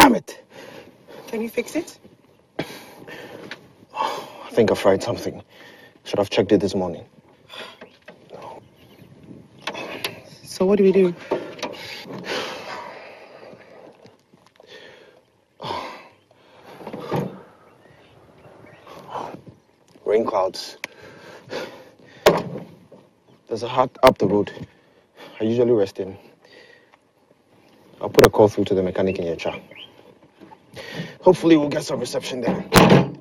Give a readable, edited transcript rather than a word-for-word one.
Damn it! Can you fix it? I think I fried something. Should have checked it this morning. So what do we do? Rain clouds. There's a hut up the road. I usually rest in. I'll put a call through to the mechanic in Yecha. Hopefully we'll get some reception there.